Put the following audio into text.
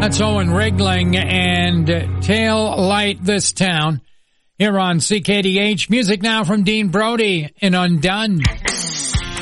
That's Owen Rigling and Tail Light This Town here on CKDH. Music now from Dean Brody in Undone.